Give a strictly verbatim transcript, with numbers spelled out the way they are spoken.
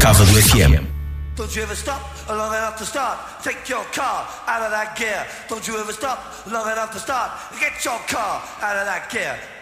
Cávado F M. Don't you ever stop long enough to start. Take your car out of that gear. Don't you ever stop long enough to start. Get your car out of that gear.